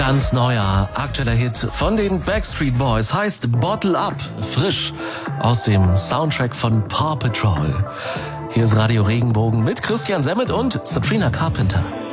Ganz neuer, aktueller Hit von den Backstreet Boys heißt Bottle Up, frisch aus dem Soundtrack von Paw Patrol. Hier ist Radio Regenbogen mit Christian Semmet und Sabrina Carpenter.